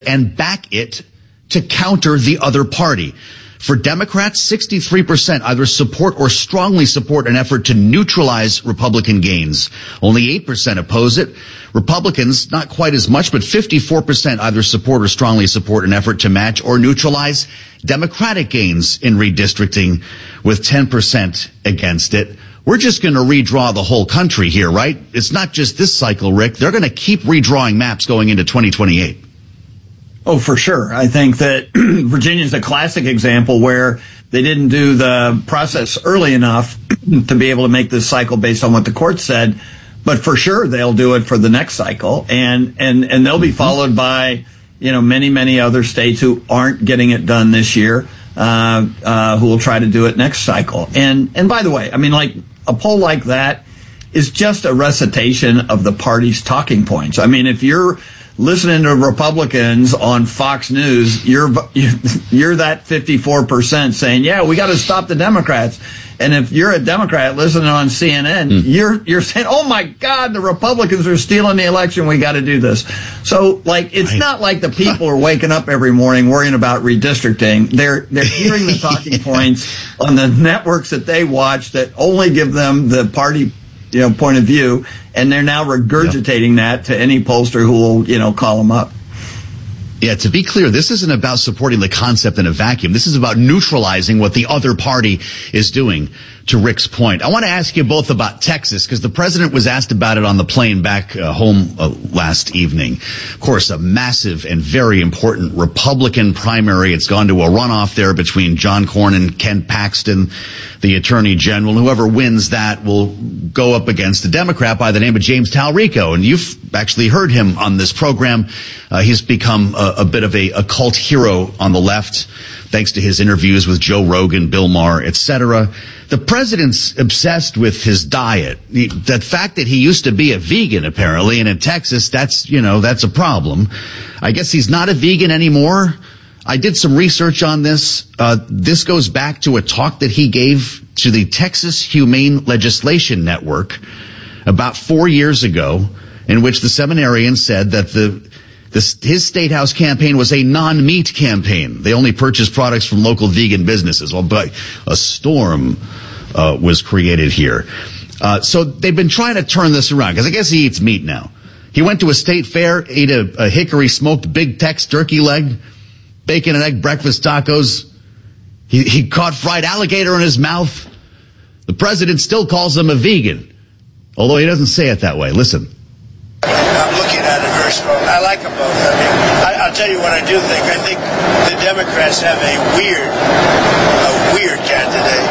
and back it to counter the other party. For Democrats, 63% either support or strongly support an effort to neutralize Republican gains. Only 8% oppose it. Republicans, not quite as much, but 54% either support or strongly support an effort to match or neutralize Democratic gains in redistricting, with 10% against it. We're just going to redraw the whole country here, right? It's not just this cycle, Rick. They're going to keep redrawing maps going into 2028. Oh, for sure. I think that Virginia's a classic example where they didn't do the process early enough to be able to make this cycle based on what the court said. But for sure, they'll do it for the next cycle. And they'll be followed by, many other states who aren't getting it done this year, who will try to do it next cycle. And by the way, like a poll like that is just a recitation of the party's talking points. I mean, if you're listening to Republicans on Fox News, you're that 54% saying, yeah, we got to stop the Democrats. And if you're a Democrat listening on CNN, you're saying, oh my God, the Republicans are stealing the election. We got to do this. So it's not like the people are waking up every morning worrying about redistricting. They're hearing the talking points on the networks that they watch that only give them the party point of view, and they're now regurgitating that to any pollster who will, call them up. Yeah, to be clear, this isn't about supporting the concept in a vacuum. This is about neutralizing what the other party is doing, to Rick's point. I want to ask you both about Texas, because the president was asked about it on the plane back home last evening. Of course, a massive and very important Republican primary. It's gone to a runoff there between John Cornyn and Ken Paxton, the attorney general. Whoever wins that will go up against a Democrat by the name of James Talrico. And you've actually heard him on this program. He's become a bit of a cult hero on the left, thanks to his interviews with Joe Rogan, Bill Maher, etc. The president's obsessed with his diet. The fact that he used to be a vegan, apparently, and in Texas, that's a problem. I guess he's not a vegan anymore. I did some research on this. This goes back to a talk that he gave to the Texas Humane Legislation Network about 4 years ago, in which the seminarian said that his State House campaign was a non-meat campaign. They only purchased products from local vegan businesses. Well, but a storm was created here. So they've been trying to turn this around, because I guess he eats meat now. He went to a state fair, ate a hickory smoked Big Tex turkey leg, bacon and egg breakfast tacos. He caught fried alligator in his mouth. The president still calls him a vegan, although he doesn't say it that way. Listen. I'm looking at it very strong. I like them both. I mean, I'll tell you what I do think. I think the Democrats have a weird candidate.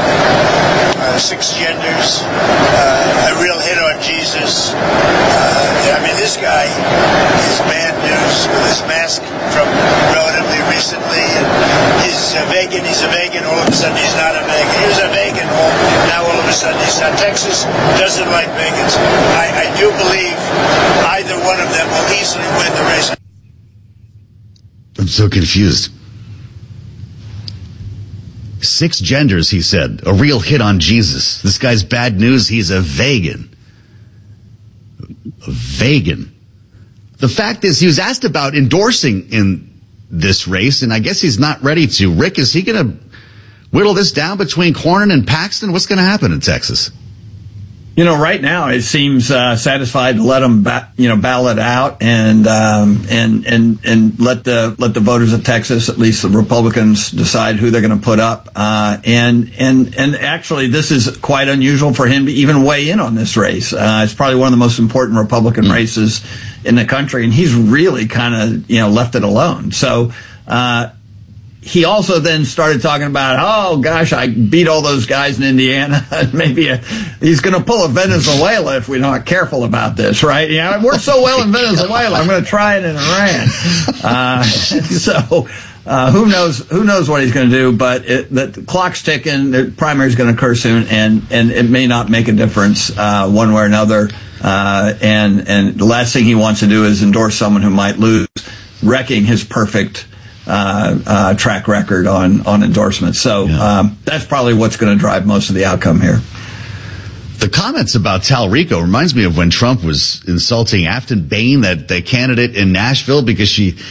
6 genders, a real hit on Jesus. This guy is bad news with his mask from relatively recently. And he's a vegan. All of a sudden, he's not a vegan. He was a vegan. Now, all of a sudden, he's not. Texas doesn't like vegans. I do believe either one of them will easily win the race. I'm so confused. 6 genders, he said. A real hit on Jesus. This guy's bad news. He's a vegan. A vegan. The fact is, he was asked about endorsing in this race, and I guess he's not ready to. Rick, is he going to whittle this down between Cornyn and Paxton? What's going to happen in Texas? Right now it seems satisfied to let them ballot out and let the voters of Texas, at least the Republicans, decide who they're going to put up. And actually, this is quite unusual for him to even weigh in on this race. It's probably one of the most important Republican races in the country, and he's really kind of left it alone. So. He also then started talking about, oh gosh, I beat all those guys in Indiana. Maybe he's going to pull a Venezuela if we're not careful about this, right? It worked so well in Venezuela. I'm going to try it in Iran. Who knows what he's going to do? But the clock's ticking. The primary is going to occur soon, and it may not make a difference one way or another. And the last thing he wants to do is endorse someone who might lose, wrecking his perfect track record on endorsements. So that's probably what's going to drive most of the outcome here. The comments about Talrico reminds me of when Trump was insulting Afton Bain, that the candidate in Nashville, because she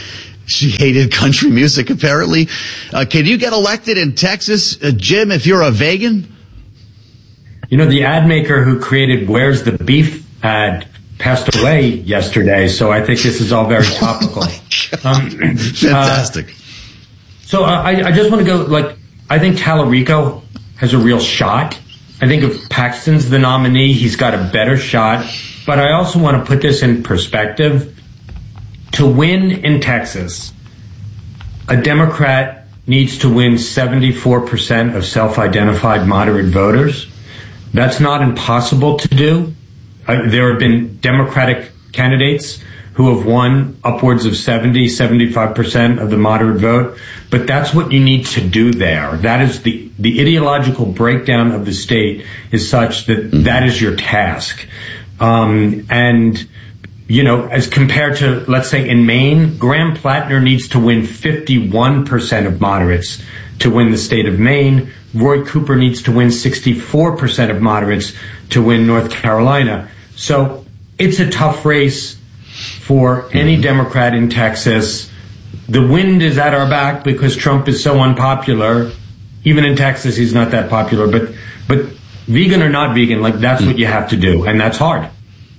She hated country music, apparently. Can you get elected in Texas, Jim, if you're a vegan? You know, the ad maker who created Where's the Beef ad passed away yesterday, so I think this is all very topical. Fantastic. So I just want to go, I think Tallarico has a real shot. I think if Paxton's the nominee, he's got a better shot. But I also want to put this in perspective. To win in Texas, a Democrat needs to win 74% of self-identified moderate voters. That's not impossible to do. There have been Democratic candidates who have won upwards of 75% of the moderate vote. But that's what you need to do there. That is the ideological breakdown of the state is such that that is your task. You know, as compared to, let's say, in Maine, Graham Plattner needs to win 51% of moderates to win the state of Maine. Roy Cooper needs to win 64% of moderates to win North Carolina. So it's a tough race for any Democrat in Texas. The wind is at our back because Trump is so unpopular. Even in Texas, he's not that popular. But vegan or not vegan, that's what you have to do, and that's hard.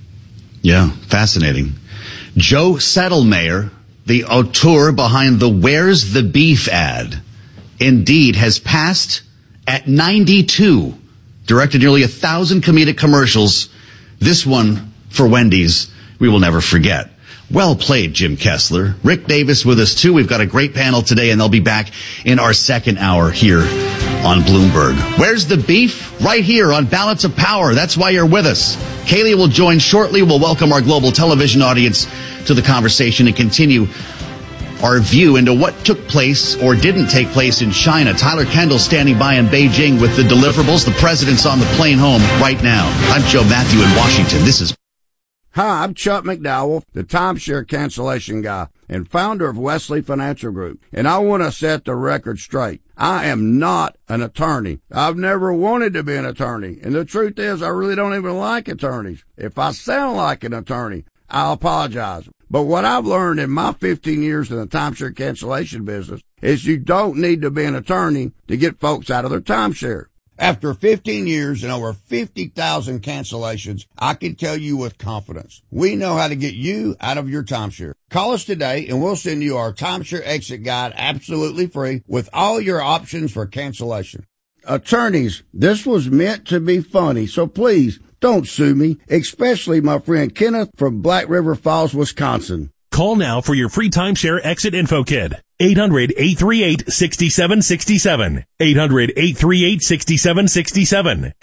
Yeah, fascinating. Joe Settlemeyer, the auteur behind the Where's the Beef ad, indeed has passed at 92. Directed nearly 1,000 comedic commercials. This one for Wendy's, we will never forget. Well played, Jim Kessler. Rick Davis with us, too. We've got a great panel today, and they'll be back in our second hour here on Bloomberg. Where's the beef? Right here on Balance of Power. That's why you're with us. Kaylee will join shortly. We'll welcome our global television audience to the conversation and continue our view into what took place or didn't take place in China. Tyler Kendall standing by in Beijing with the deliverables. The president's on the plane home right now. I'm Joe Matthew in Washington. This is... Hi, I'm Chuck McDowell, the timeshare cancellation guy and founder of Wesley Financial Group. And I want to set the record straight. I am not an attorney. I've never wanted to be an attorney. And the truth is, I really don't even like attorneys. If I sound like an attorney, I'll apologize. But what I've learned in my 15 years in the timeshare cancellation business is you don't need to be an attorney to get folks out of their timeshare. After 15 years and over 50,000 cancellations, I can tell you with confidence, we know how to get you out of your timeshare. Call us today and we'll send you our timeshare exit guide absolutely free with all your options for cancellation. Attorneys, this was meant to be funny, so please don't sue me, especially my friend Kenneth from Black River Falls, Wisconsin. Call now for your free timeshare exit info kit. 800-838-6767. 800-838-6767.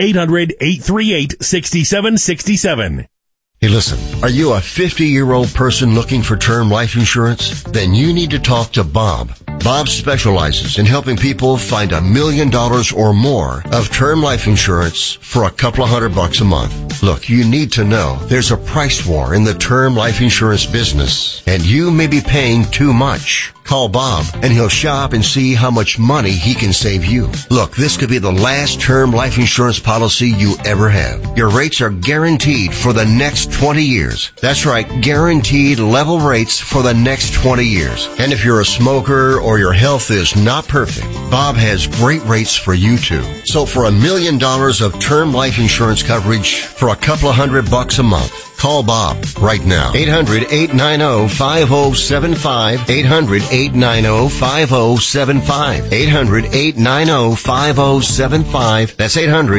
800-838-6767. Hey, listen, are you a 50-year-old person looking for term life insurance? Then you need to talk to Bob. Bob specializes in helping people find $1 million or more of term life insurance for a couple of $100 a month. Look, you need to know there's a price war in the term life insurance business, and you may be paying too much. Call Bob, and he'll shop and see how much money he can save you. Look, this could be the last term life insurance policy you ever have. Your rates are guaranteed for the next 20 years. That's right, guaranteed level rates for the next 20 years. And if you're a smoker or your health is not perfect, Bob has great rates for you too. So for $1 million of term life insurance coverage for a couple of $100 a month, call Bob right now. 800-890-5075. 800-890-5075. 800-890-5075. That's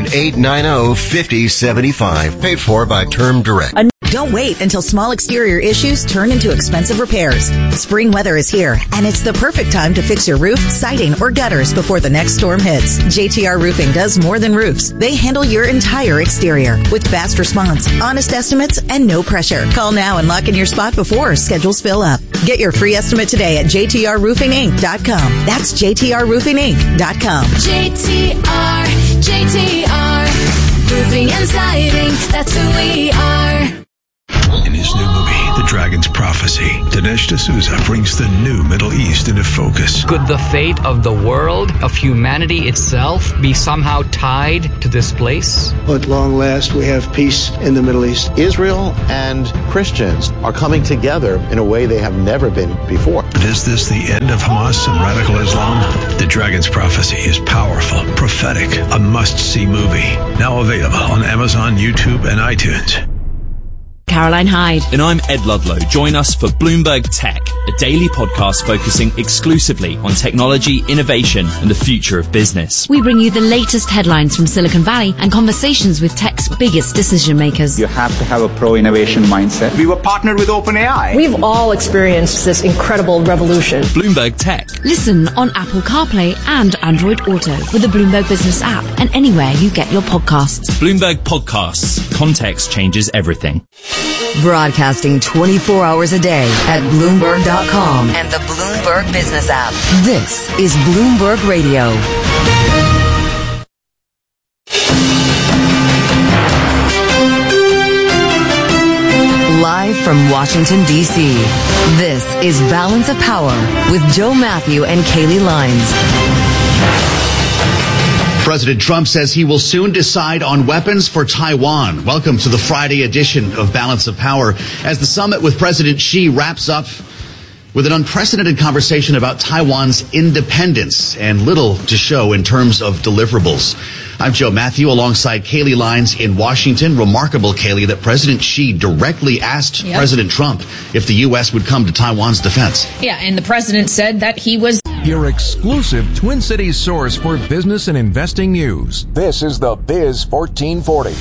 800-890-5075. Paid for by Term Direct. Don't wait until small exterior issues turn into expensive repairs. Spring weather is here, and it's the perfect time to fix your roof, siding, or gutters before the next storm hits. JTR Roofing does more than roofs. They handle your entire exterior with fast response, honest estimates, and no pressure. Call now and lock in your spot before schedules fill up. Get your free estimate today at JTRRoofingInc.com. That's JTRRoofingInc.com. JTR Roofing and Siding, that's who we are. In his new movie, The Dragon's Prophecy, Dinesh D'Souza brings the new Middle East into focus. Could the fate of the world, of humanity itself, be somehow tied to this place? At long last, we have peace in the Middle East. Israel and Christians are coming together in a way they have never been before. But is this the end of Hamas and radical Islam? The Dragon's Prophecy is powerful, prophetic, a must-see movie. Now available on Amazon, YouTube, and iTunes. Caroline Hyde. And I'm Ed Ludlow. Join us for Bloomberg Tech, a daily podcast focusing exclusively on technology, innovation, and the future of business. We bring you the latest headlines from Silicon Valley and conversations with tech's biggest decision makers. You have to have a pro-innovation mindset. We were partnered with OpenAI. We've all experienced this incredible revolution. Bloomberg Tech. Listen on Apple CarPlay and Android Auto with the Bloomberg Business app and anywhere you get your podcasts. Bloomberg Podcasts. Context changes everything. Broadcasting 24 hours a day at Bloomberg.com and the Bloomberg Business app. This is Bloomberg Radio. Live from Washington, D.C., this is Balance of Power with Joe Matthew and Kaylee Lines. President Trump says he will soon decide on weapons for Taiwan. Welcome to the Friday edition of Balance of Power as the summit with President Xi wraps up with an unprecedented conversation about Taiwan's independence and little to show in terms of deliverables. I'm Joe Matthew alongside Kaylee Lines in Washington. Remarkable, Kaylee, that President Xi directly asked President Trump if the U.S. would come to Taiwan's defense. Yeah, and the president said that he was your exclusive Twin Cities source for business and investing news. This is the Biz 1440.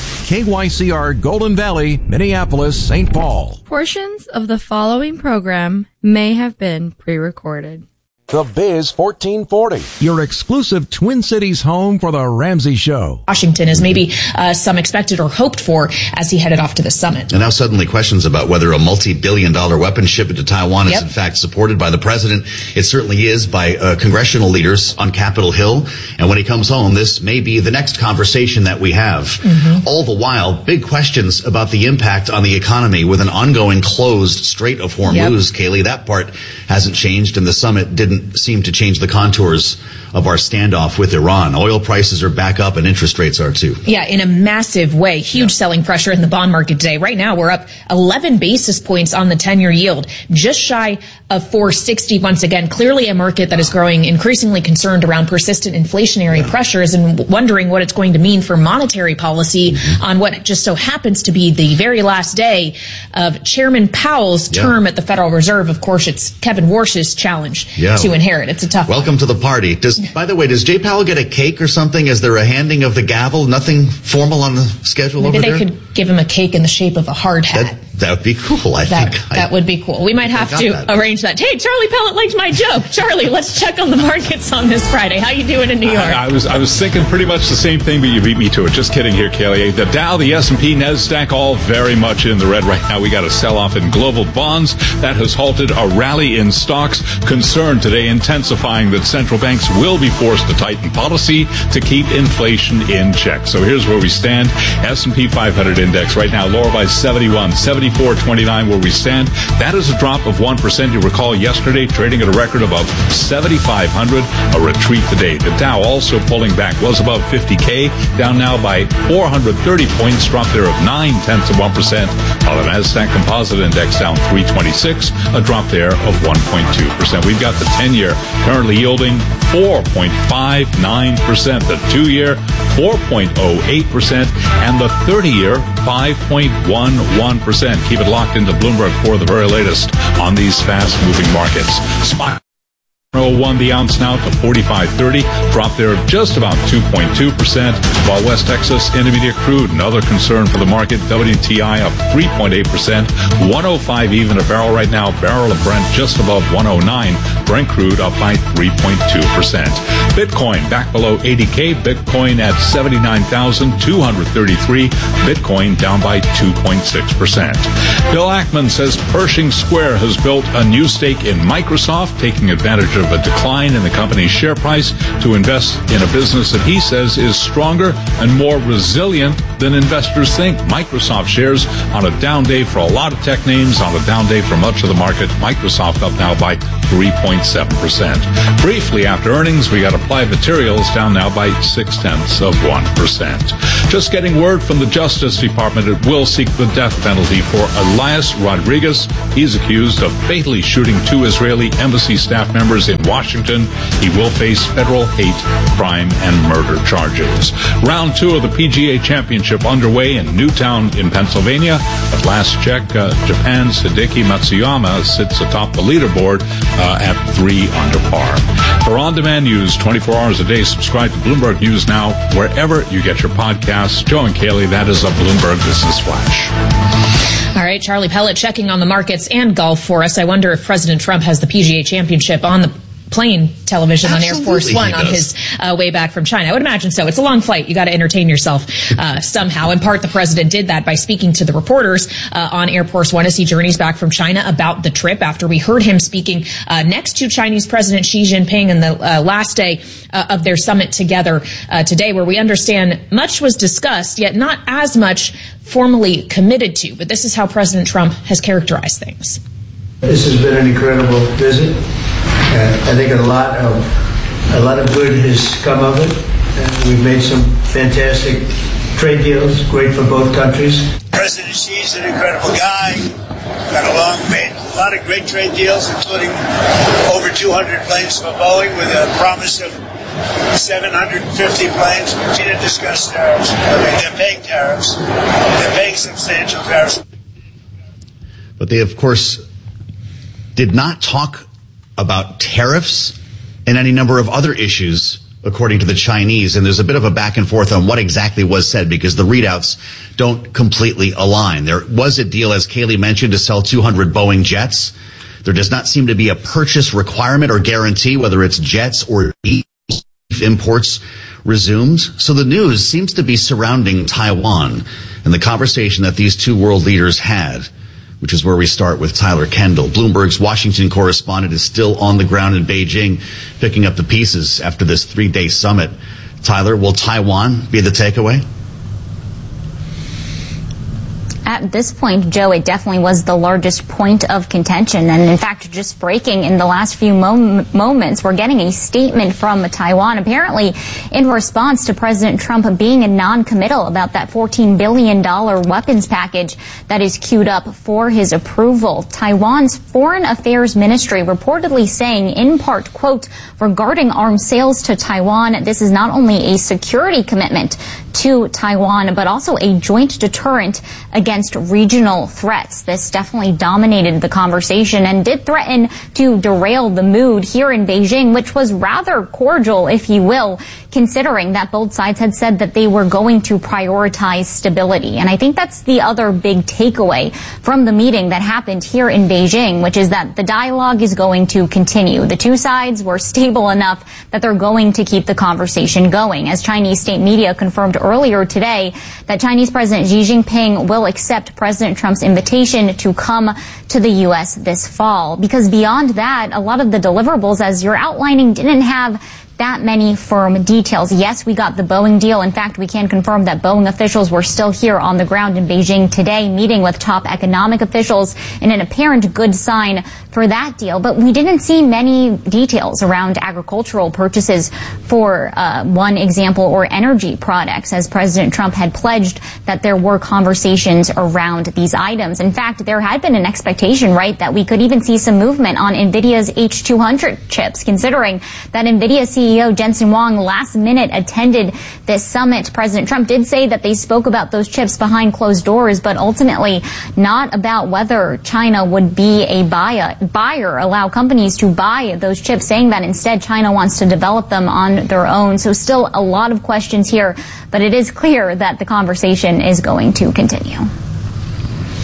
KYCR Golden Valley, Minneapolis, St. Paul. Portions of the following program may have been pre-recorded. The Biz 1440. Your exclusive Twin Cities home for the Ramsey Show. Washington, as maybe some expected or hoped for as he headed off to the summit. And now suddenly questions about whether a multi-billion-dollar weapons shipment to Taiwan is in fact supported by the president. It certainly is by congressional leaders on Capitol Hill. And when he comes home, this may be the next conversation that we have. Mm-hmm. All the while, big questions about the impact on the economy with an ongoing closed Strait of Hormuz. Kaylee, that part hasn't changed, and the summit didn't seem to change the contours of our standoff with Iran. Oil prices are back up and interest rates are too. Yeah, in a massive way. Huge selling pressure in the bond market today. Right now, we're up 11 basis points on the 10-year yield, just shy of 460 once again. Clearly a market that is growing increasingly concerned around persistent inflationary pressures and wondering what it's going to mean for monetary policy on what just so happens to be the very last day of Chairman Powell's term at the Federal Reserve. Of course, it's Kevin Warsh's challenge to inherit. It's a tough Welcome one. To the party. By the way, does Jay Powell get a cake or something? Is there a handing of the gavel? Nothing formal on the schedule over there? Maybe they could give him a cake in the shape of a hard hat. That would be cool, I think. That would be cool. We might have to arrange that. Hey, Charlie Pellet liked my joke. Charlie, let's check on the markets on this Friday. How you doing in New York? I was thinking pretty much the same thing, but you beat me to it. Just kidding here, Kelly. The Dow, the S&P, NASDAQ, all very much in the red right now. We got a sell-off in global bonds. That has halted a rally in stocks. Concern today intensifying that central banks will be forced to tighten policy to keep inflation in check. So here's where we stand. S&P 500 index right now lower by 71, 74.29 where we stand. That is a drop of 1%. You recall yesterday trading at a record above 7,500, a retreat today. The Dow also pulling back, was above 50K, down now by 430 points, drop there of 0.9%, while the NASDAQ Composite Index down 326, a drop there of 1.2%. We've got the 10-year currently yielding 4.59%, the 2-year 4.08%, and the 30-year 5.11%. Keep it locked into Bloomberg for the very latest on these fast-moving markets. Spot 01 the ounce now to 45.30, drop there just about 2.2%, while West Texas Intermediate Crude, another concern for the market, WTI up 3.8%, 105 even a barrel right now, barrel of Brent just above 109, Brent crude up by 3.2%. Bitcoin back below 80K, Bitcoin at 79,233, Bitcoin down by 2.6%. Bill Ackman says Pershing Square has built a new stake in Microsoft, taking advantage of a decline in the company's share price to invest in a business that he says is stronger and more resilient than investors think. Microsoft shares on a down day for a lot of tech names, on a down day for much of the market. Microsoft up now by 3.7%. Briefly after earnings, we got Applied Materials down now by 0.6%. Just getting word from the Justice Department, it will seek the death penalty for Elias Rodriguez. He's accused of fatally shooting 2 Israeli embassy staff members in Washington. He will face federal hate, crime, and murder charges. Round 2 of the PGA Championship underway in Newtown in Pennsylvania. At last check, Japan's Hideki Matsuyama sits atop the leaderboard at 3 under par. For on-demand news 24 hours a day, subscribe to Bloomberg News Now wherever you get your podcasts. Joe and Kaylee, that is a Bloomberg Business Flash. All right, Charlie Pellet checking on the markets and golf for us. I wonder if President Trump has the PGA Championship on the plane television on Air Force One on his way back from China. I would imagine so. It's a long flight. You got to entertain yourself somehow. In part, the president did that by speaking to the reporters on Air Force One as he journeys back from China about the trip after we heard him speaking next to Chinese President Xi Jinping in the last day of their summit together today, where we understand much was discussed, yet not as much formally committed to. But this is how President Trump has characterized things. This has been an incredible visit. I think a lot of good has come of it. We've made some fantastic trade deals, great for both countries. President Xi's an incredible guy. Got along, made a lot of great trade deals, including over 200 planes for Boeing with a promise of 750 planes. We didn't discuss tariffs. I mean, they're paying tariffs. They're paying substantial tariffs. But they, of course, did not talk about tariffs and any number of other issues, according to the Chinese. And there's a bit of a back and forth on what exactly was said because the readouts don't completely align. There was a deal, as Kaylee mentioned, to sell 200 Boeing jets. There does not seem to be a purchase requirement or guarantee whether it's jets or imports resumes. So the news seems to be surrounding Taiwan and the conversation that these two world leaders had, which is where we start with Tyler Kendall. Bloomberg's Washington correspondent is still on the ground in Beijing, picking up the pieces after this 3-day summit. Tyler, will Taiwan be the takeaway? At this point, Joe, it definitely was the largest point of contention. And in fact, just breaking in the last few moments, we're getting a statement from Taiwan, apparently in response to President Trump being a non-committal about that $14 billion weapons package that is queued up for his approval. Taiwan's Foreign Affairs Ministry reportedly saying, in part, quote, regarding arms sales to Taiwan, this is not only a security commitment to Taiwan, but also a joint deterrent against regional threats. This definitely dominated the conversation and did threaten to derail the mood here in Beijing, which was rather cordial, if you will, considering that both sides had said that they were going to prioritize stability. And I think that's the other big takeaway from the meeting that happened here in Beijing, which is that the dialogue is going to continue. The two sides were stable enough that they're going to keep the conversation going. As Chinese state media confirmed earlier today that Chinese President Xi Jinping will accept President Trump's invitation to come to the U.S. this fall. Because beyond that, a lot of the deliverables, as you're outlining, didn't have that many firm details. Yes, we got the Boeing deal. In fact, we can confirm that Boeing officials were still here on the ground in Beijing today, meeting with top economic officials in an apparent good sign for that deal. But we didn't see many details around agricultural purchases, for one example, or energy products, as President Trump had pledged that there were conversations around these items. In fact, there had been an expectation, right, that we could even see some movement on NVIDIA's H200 chips, considering that NVIDIA CEO Jensen Huang last minute attended this summit. President Trump did say that they spoke about those chips behind closed doors, but ultimately not about whether China would be a buyer, allow companies to buy those chips, saying that instead China wants to develop them on their own. So still a lot of questions here, but it is clear that the conversation is going to continue.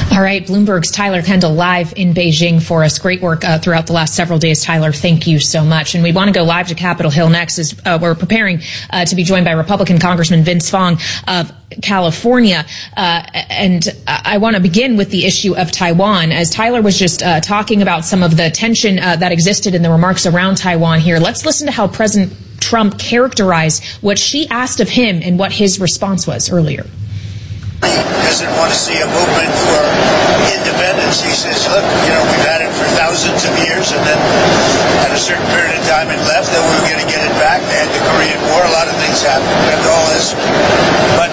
All right, Bloomberg's Tyler Kendall live in Beijing for us. Great work throughout the last several days, Tyler. Thank you so much. And we want to go live to Capitol Hill next as we're preparing to be joined by Republican Congressman Vince Fong of California. And I want to begin with the issue of Taiwan. As Tyler was just talking about some of the tension that existed in the remarks around Taiwan here, let's listen to how President Trump characterized what she asked of him and what his response was earlier. He doesn't want to see a movement for independence. He says, look, we've had it for thousands of years, and then at a certain period of time it left, then we were going to get it back. They had the Korean War, a lot of things happened, and all this. But,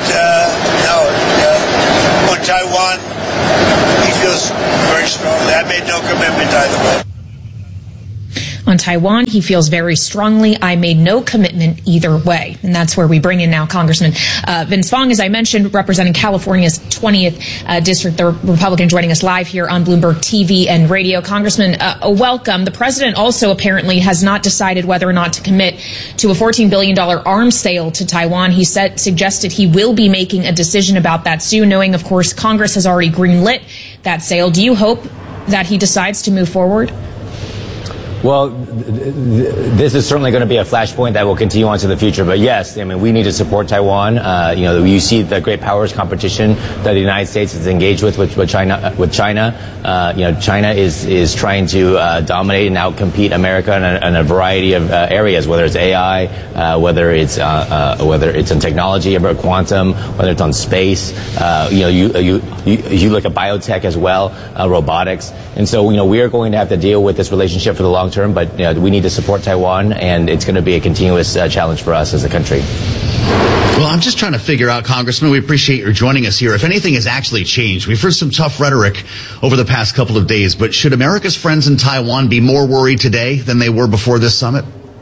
on Taiwan, he feels very strongly. I made no commitment either way. On Taiwan, he feels very strongly, I made no commitment either way. And that's where we bring in now Congressman Vince Fong, as I mentioned, representing California's 20th district, the Republican joining us live here on Bloomberg TV and radio. Congressman, welcome. The president also apparently has not decided whether or not to commit to a $14 billion arms sale to Taiwan. He suggested he will be making a decision about that soon, knowing, of course, Congress has already greenlit that sale. Do you hope that he decides to move forward? Well, this is certainly going to be a flashpoint that will continue on to the future. But yes, I mean, we need to support Taiwan. You see the great powers competition that the United States is engaged with China. China is trying to dominate and outcompete America in a variety of areas, whether it's AI, whether it's in technology, about quantum, whether it's on space. You look at biotech as well, robotics. And so, we are going to have to deal with this relationship for the long term, but we need to support Taiwan, and it's going to be a continuous challenge for us as a country. Well, I'm just trying to figure out, Congressman, we appreciate your joining us here, if anything has actually changed. We've heard some tough rhetoric over the past couple of days, but should America's friends in Taiwan be more worried today than they were before this summit?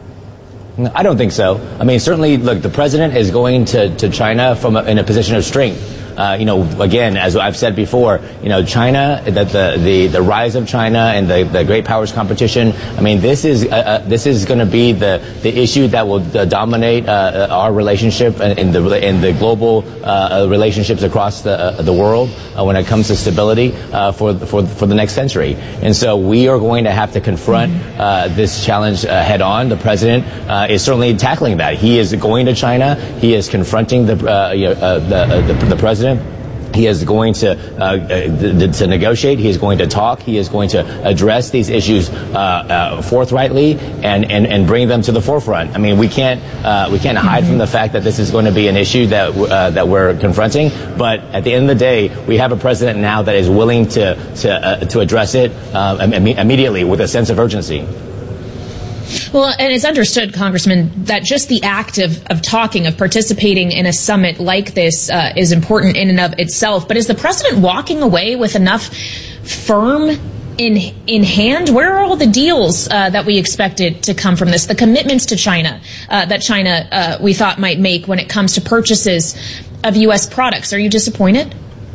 I don't think so. I mean, certainly, look, the president is going to China in a position of strength. Again, as I've said before, China, the rise of China and the great powers competition. I mean, this is going to be the issue that will dominate our relationship and the global relationships across the world when it comes to stability for the next century. And so we are going to have to confront this challenge head on. The president is certainly tackling that. He is going to China. He is confronting the president. He is going to negotiate. He is going to talk. He is going to address these issues forthrightly and bring them to the forefront. I mean, we can't hide from the fact that this is going to be an issue that we're confronting. But at the end of the day, we have a president now that is willing to address it immediately with a sense of urgency. Well, and it's understood, Congressman, that just the act of talking, of participating in a summit like this is important in and of itself. But is the president walking away with enough firm in hand? Where are all the deals that we expected to come from this? The commitments to China that China we thought might make when it comes to purchases of U.S. products. Are you disappointed?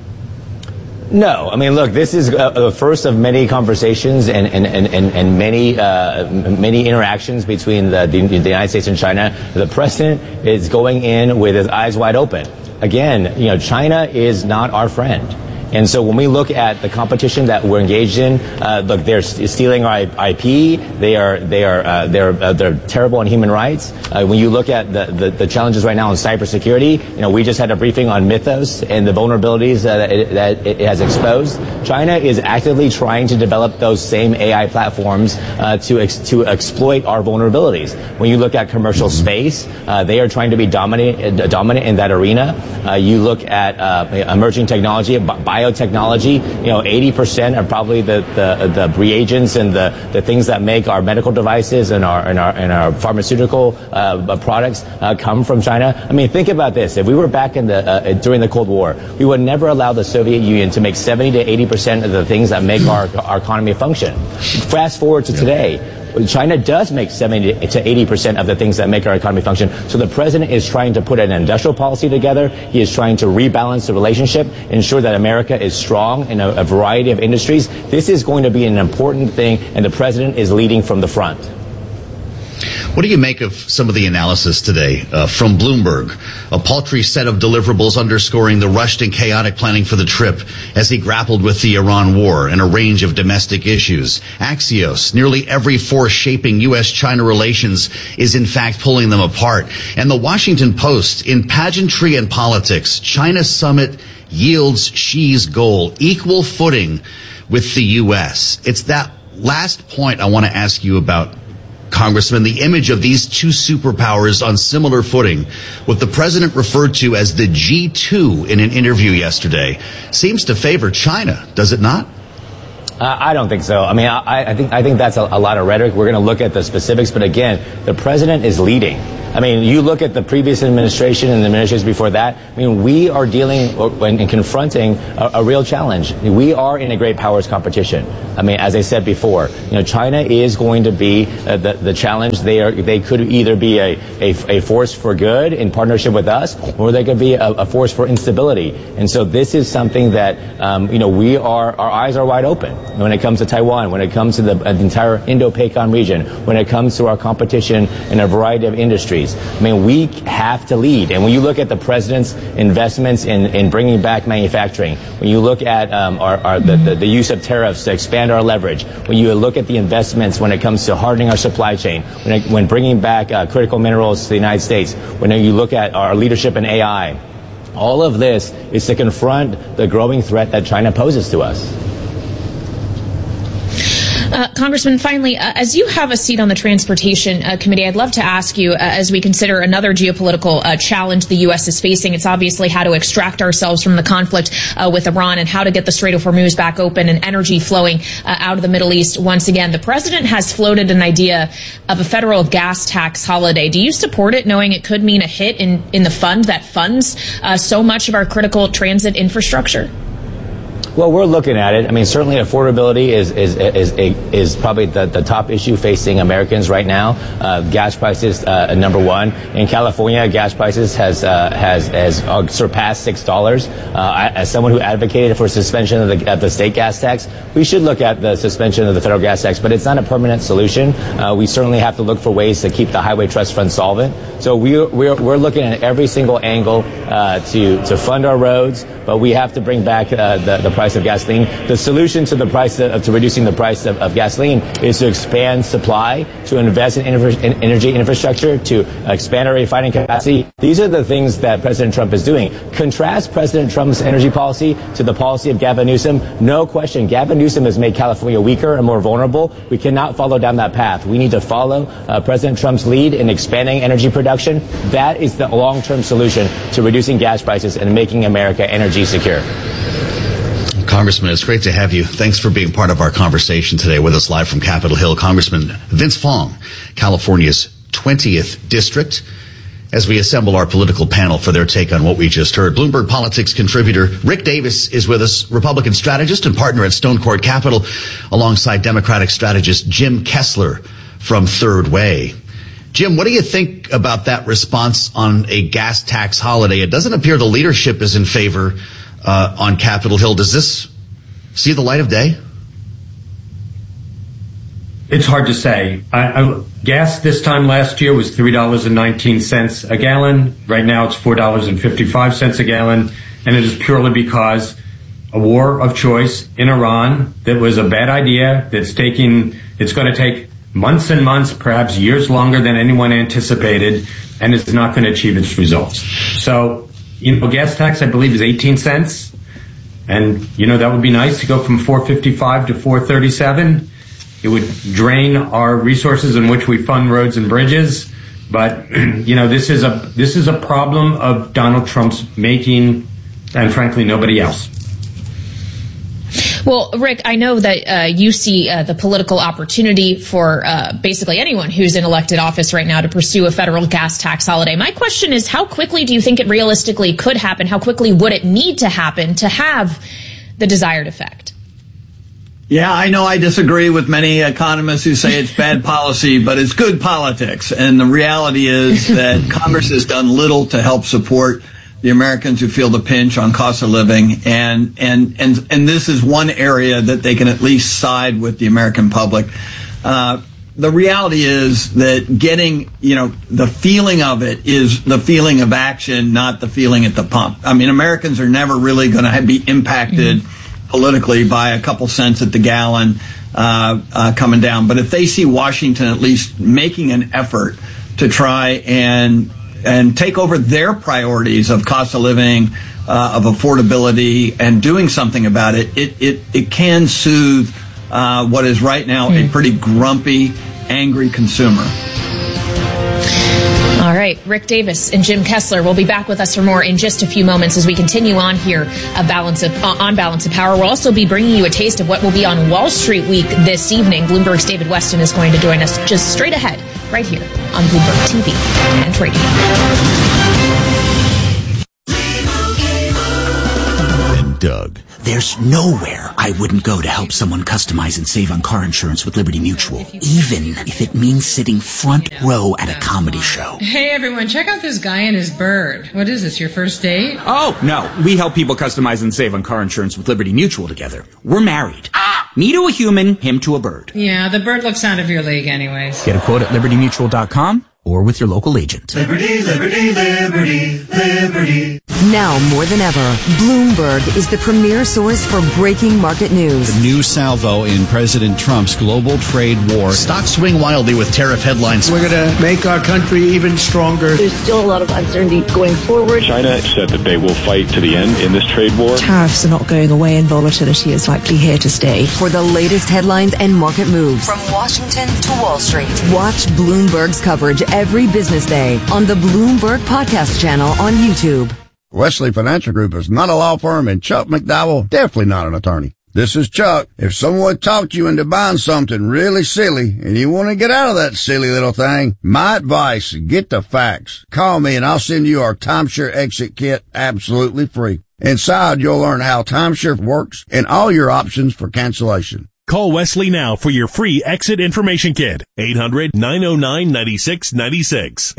No, I mean, look, this is the first of many conversations and many interactions between the United States and China. The president is going in with his eyes wide open. Again, China is not our friend. And so when we look at the competition that we're engaged in, look, they're stealing our IP. They're terrible on human rights. When you look at the challenges right now in cybersecurity, we just had a briefing on Mythos and the vulnerabilities that it has exposed. China is actively trying to develop those same AI platforms to exploit our vulnerabilities. When you look at commercial space, they are trying to be dominant in that arena. You look at emerging technology, biotechnology, 80% are probably the reagents and the things that make our medical devices and our pharmaceutical products come from China. I mean, think about this. If we were back during the Cold War, we would never allow the Soviet Union to make 70 to 80% of the things that make our economy function. Fast forward to today. China does make 70 to 80% of the things that make our economy function. So the president is trying to put an industrial policy together. He is trying to rebalance the relationship, ensure that America is strong in a variety of industries. This is going to be an important thing, and the president is leading from the front. What do you make of some of the analysis today from Bloomberg? A paltry set of deliverables underscoring the rushed and chaotic planning for the trip as he grappled with the Iran war and a range of domestic issues. Axios, nearly every force shaping U.S.-China relations is in fact pulling them apart. And the Washington Post, in pageantry and politics, China summit yields Xi's goal, equal footing with the U.S. It's that last point I want to ask you about, Congressman, the image of these two superpowers on similar footing, what the president referred to as the G2 in an interview yesterday, seems to favor China, does it not? I don't think so. I mean, I think that's a lot of rhetoric. We're going to look at the specifics, but again, the president is leading. I mean, you look at the previous administration and the administrations before that. I mean, we are dealing and confronting a real challenge. We are in a great powers competition. I mean, as I said before, China is going to be the challenge. They could either be a force for good in partnership with us, or they could be a force for instability. And so this is something that our eyes are wide open when it comes to Taiwan, when it comes to the entire Indo-PACOM region, when it comes to our competition in a variety of industries. I mean, we have to lead. And when you look at the president's investments in bringing back manufacturing, when you look at the use of tariffs to expand our leverage, when you look at the investments when it comes to hardening our supply chain, when bringing back critical minerals to the United States, when you look at our leadership in AI, all of this is to confront the growing threat that China poses to us. Congressman, finally, as you have a seat on the Transportation Committee, I'd love to ask you, as we consider another geopolitical challenge the U.S. is facing, it's obviously how to extract ourselves from the conflict with Iran and how to get the Strait of Hormuz back open and energy flowing out of the Middle East once again. The president has floated an idea of a federal gas tax holiday. Do you support it, knowing it could mean a hit in the fund that funds so much of our critical transit infrastructure? Well, we're looking at it. I mean, certainly affordability is probably the top issue facing Americans right now. Gas prices, number one. In California, gas prices has surpassed $6. As someone who advocated for suspension of the state gas tax, we should look at the suspension of the federal gas tax, but it's not a permanent solution. We certainly have to look for ways to keep the Highway Trust Fund solvent. So we're looking at every single angle to fund our roads, but we have to bring back the price of gasoline. The solution to the price to reducing the price of gasoline is to expand supply, to invest in energy infrastructure, to expand our refining capacity. These are the things that President Trump is doing. Contrast President Trump's energy policy to the policy of Gavin Newsom. No question, Gavin Newsom has made California weaker and more vulnerable. We cannot follow down that path. We need to follow President Trump's lead in expanding energy production. That is the long-term solution to reducing gas prices and making America energy secure. Congressman, it's great to have you. Thanks for being part of our conversation today with us live from Capitol Hill. Congressman Vince Fong, California's 20th District, as we assemble our political panel for their take on what we just heard. Bloomberg Politics contributor Rick Davis is with us, Republican strategist and partner at Stone Court Capital, alongside Democratic strategist Jim Kessler from Third Way. Jim, what do you think about that response on a gas tax holiday? It doesn't appear the leadership is in favor on Capitol Hill. Does this see the light of day? It's hard to say. Gas this time last year was $3.19 a gallon. Right now it's $4.55 a gallon. And it is purely because a war of choice in Iran that was a bad idea, it's going to take months and months, perhaps years longer than anyone anticipated, and it's not going to achieve its results. So, gas tax, I believe, is 18 cents. And, that would be nice to go from $4.55 to $4.37. It would drain our resources in which we fund roads and bridges. But, this is a problem of Donald Trump's making, and frankly, nobody else. Well, Rick, I know that you see the political opportunity for basically anyone who's in elected office right now to pursue a federal gas tax holiday. My question is, how quickly do you think it realistically could happen? How quickly would it need to happen to have the desired effect? Yeah, I know I disagree with many economists who say it's bad policy, but it's good politics. And the reality is that Congress has done little to help support the Americans who feel the pinch on cost of living, and this is one area that they can at least side with the American public. the reality is that getting, the feeling of it is the feeling of action, not the feeling at the pump. I mean, Americans are never really going to be impacted politically by a couple cents at the gallon coming down. But if they see Washington at least making an effort to try and take over their priorities of cost of living, of affordability, and doing something about it, it can soothe what is right now a pretty grumpy, angry consumer. All right, Rick Davis and Jim Kessler will be back with us for more in just a few moments as we continue on here on Balance of Power. We'll also be bringing you a taste of what will be on Wall Street Week this evening. Bloomberg's David Weston is going to join us just straight ahead, right here on Bloomberg TV and radio. Doug. There's nowhere I wouldn't go to help someone customize and save on car insurance with Liberty Mutual, even if it means sitting front row at a comedy show. Hey everyone, check out this guy and his bird. What is this, your first date? Oh, no. We help people customize and save on car insurance with Liberty Mutual together. We're married. Me to a human, him to a bird. Yeah, the bird looks out of your league anyways. Get a quote at libertymutual.com or with your local agent. Liberty, liberty, liberty, liberty. Now more than ever, Bloomberg is the premier source for breaking market news. The new salvo in President Trump's global trade war. Stocks swing wildly with tariff headlines. We're going to make our country even stronger. There's still a lot of uncertainty going forward. China said that they will fight to the end in this trade war. Tariffs are not going away and volatility is likely here to stay. For the latest headlines and market moves from Washington to Wall Street, watch Bloomberg's coverage every business day on the Bloomberg Podcast channel on YouTube. Wesley Financial Group is not a law firm, and Chuck McDowell definitely not an attorney. This is Chuck. If someone talked you into buying something really silly and you want to get out of that silly little thing, my advice, get the facts. Call me and I'll send you our timeshare exit kit absolutely free. Inside, you'll learn how timeshare works and all your options for cancellation. Call Wesley now for your free exit information kit. 800-909-9696.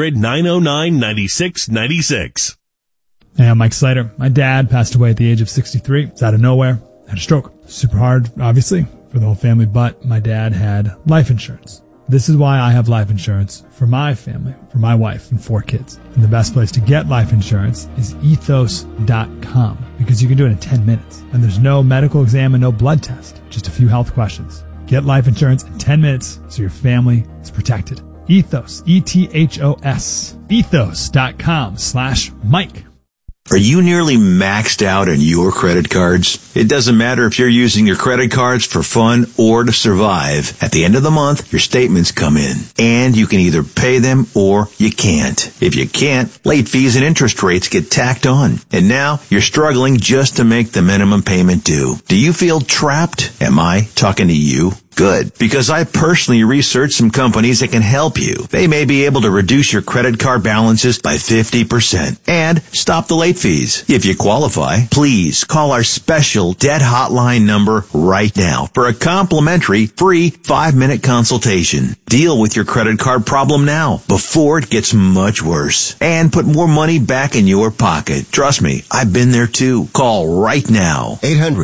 800-909-9696. Hey, I'm Mike Slater. My dad passed away at the age of 63. It's out of nowhere. Had a stroke. Super hard, obviously, for the whole family, but my dad had life insurance. This is why I have life insurance for my family, for my wife and 4 kids. And the best place to get life insurance is ethos.com, because you can do it in 10 minutes. And there's no medical exam and no blood test, just a few health questions. Get life insurance in 10 minutes so your family is protected. Ethos, E-T-H-O-S, ethos.com/Mike. Are you nearly maxed out on your credit cards? It doesn't matter if you're using your credit cards for fun or to survive. At the end of the month, your statements come in, and you can either pay them or you can't. If you can't, late fees and interest rates get tacked on. And now you're struggling just to make the minimum payment due. Do you feel trapped? Am I talking to you? Good, because I personally researched some companies that can help you. They may be able to reduce your credit card balances by 50% and stop the late fees. If you qualify, please call our special debt hotline number right now for a complimentary free 5-minute consultation. Deal with your credit card problem now before it gets much worse and put more money back in your pocket. Trust me, I've been there too. Call right now.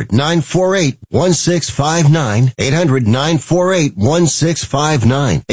800-948-1659. 800-948-1659.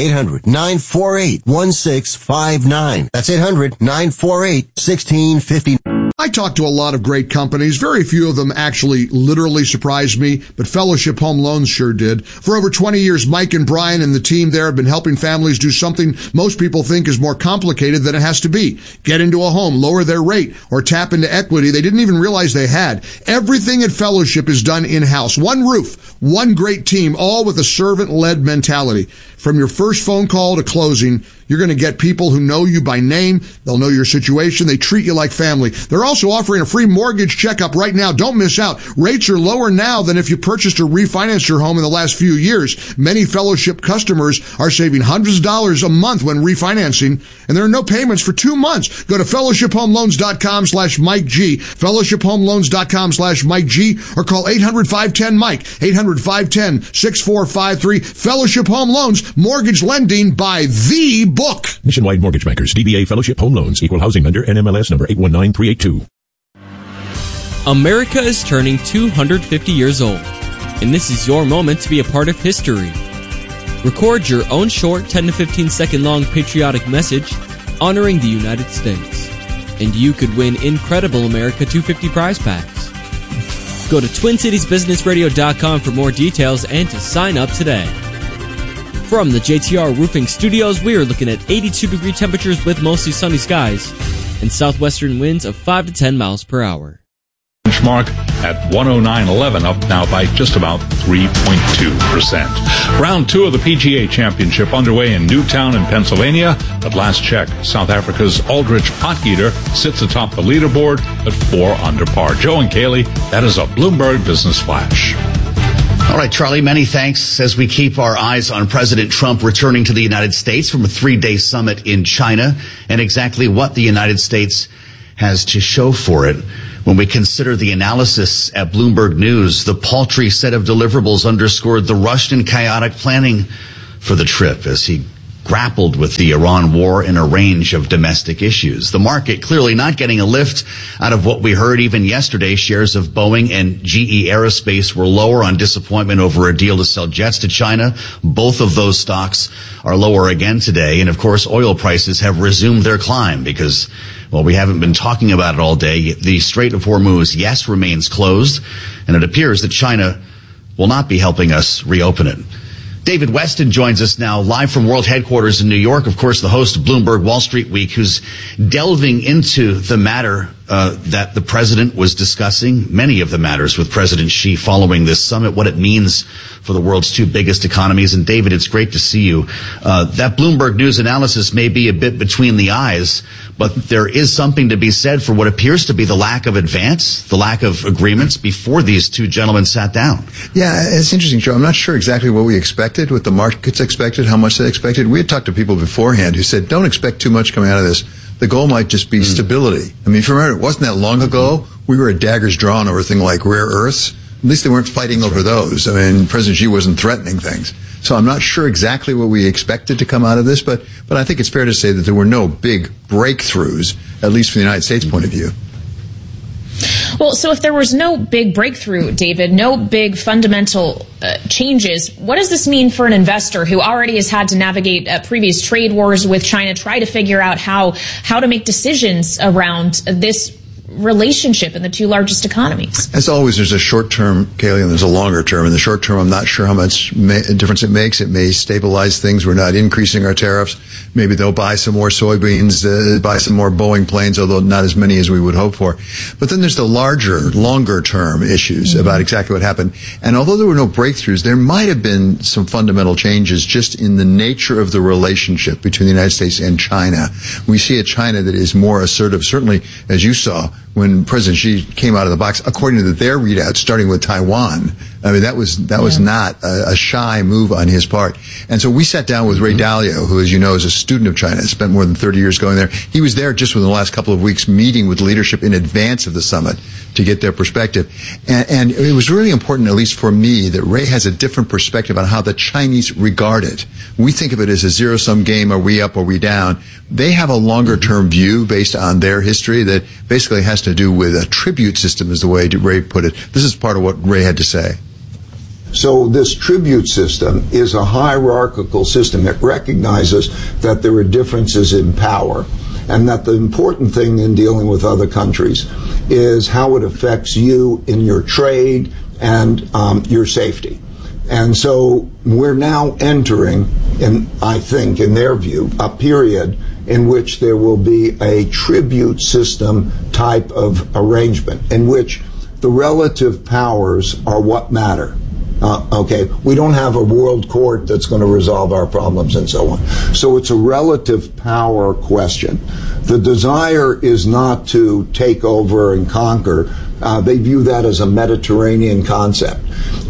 800-948-1659. That's 800-948-1659. I talked to a lot of great companies. Very few of them actually literally surprised me, but Fellowship Home Loans sure did. For over 20 years, Mike and Brian and the team there have been helping families do something most people think is more complicated than it has to be. Get into a home, lower their rate, or tap into equity they didn't even realize they had. Everything at Fellowship is done in-house. One roof, one great team, all with a servant-led mentality. From your first phone call to closing, you're going to get people who know you by name. They'll know your situation. They treat you like family. They're also offering a free mortgage checkup right now. Don't miss out. Rates are lower now than if you purchased or refinanced your home in the last few years. Many Fellowship customers are saving hundreds of dollars a month when refinancing, and there are no payments for 2 months. Go to fellowshiphomeloans.com/Mike G, fellowshiphomeloans.com/Mike G, or call 800-510-MIKE, 800-510-6453. Fellowship Home Loans, mortgage lending by the book. Nationwide Mortgage Bankers, DBA Fellowship Home Loans, Equal Housing Lender, NMLS number 819382. America is turning 250 years old, and this is your moment to be a part of history. Record your own short 10 to 15 second long patriotic message honoring the United States. And you could win Incredible America 250 prize packs. Go to TwinCitiesBusinessRadio.com for more details and to sign up today. From the JTR Roofing Studios, we are looking at 82-degree temperatures with mostly sunny skies and southwestern winds of 5 to 10 miles per hour. Benchmark at 109.11, up now by just about 3.2%. Round 2 of the PGA Championship underway in Newtown in Pennsylvania. At last check, South Africa's Aldrich Potgieter sits atop the leaderboard at 4 under par. Joe and Kaylee, that is a Bloomberg Business Flash. All right, Charlie, many thanks as we keep our eyes on President Trump returning to the United States from a 3-day summit in China and exactly what the United States has to show for it. When we consider the analysis at Bloomberg News, the paltry set of deliverables underscored the rushed and chaotic planning for the trip as he grappled with the Iran war and a range of domestic issues. The market clearly not getting a lift out of what we heard even yesterday. Shares of Boeing and GE Aerospace were lower on disappointment over a deal to sell jets to China. Both of those stocks are lower again today. And of course, oil prices have resumed their climb because, well, we haven't been talking about it all day. The Strait of Hormuz, yes, remains closed, and it appears that China will not be helping us reopen it. David Weston joins us now live from World Headquarters in New York, of course, the host of Bloomberg Wall Street Week, who's delving into the matter that the president was discussing, many of the matters with President Xi following this summit, what it means for the world's 2 biggest economies. And David, it's great to see you. That Bloomberg News analysis may be a bit between the eyes, but there is something to be said for what appears to be the lack of advance, the lack of agreements before these 2 gentlemen sat down. Yeah, it's interesting, Joe. I'm not sure exactly what we expected, what the markets expected, how much they expected. We had talked to people beforehand who said, don't expect too much coming out of this. The goal might just be stability. I mean, if you remember, it wasn't that long ago, we were at daggers drawn over a thing like rare earths. At least they weren't fighting over those. I mean, President Xi wasn't threatening things. So I'm not sure exactly what we expected to come out of this, but I think it's fair to say that there were no big breakthroughs, at least from the United States point of view. Well, so if there was no big breakthrough, David, no big fundamental changes, what does this mean for an investor who already has had to navigate previous trade wars with China, try to figure out how to make decisions around this relationship in the 2 largest economies? As always, there's a short term, Kaylee, and there's a longer term. In the short term, I'm not sure how much difference it makes. It may stabilize things. We're not increasing our tariffs. Maybe they'll buy some more soybeans, buy some more Boeing planes, although not as many as we would hope for. But then there's the larger, longer term issues about exactly what happened. And although there were no breakthroughs, there might have been some fundamental changes just in the nature of the relationship between the United States and China. We see a China that is more assertive, certainly, as you saw, when President Xi came out of the box, according to their readout, starting with Taiwan. I mean, that was not a shy move on his part. And so we sat down with Ray Dalio, who, as you know, is a student of China, spent more than 30 years going there. He was there just within the last couple of weeks meeting with leadership in advance of the summit to get their perspective. And it was really important, at least for me, that Ray has a different perspective on how the Chinese regard it. We think of it as a zero-sum game. Are we up? Are we down? They have a longer-term view based on their history that basically has to do with a tribute system, is the way Ray put it. This is part of what Ray had to say. So this tribute system is a hierarchical system. It recognizes that there are differences in power, and that the important thing in dealing with other countries is how it affects you in your trade and your safety. And so we're now entering, I think, in their view, a period in which there will be a tribute system type of arrangement in which the relative powers are what matter. We don't have a world court that's going to resolve our problems and so on. So it's a relative power question. The desire is not to take over and conquer. They view that as a Mediterranean concept.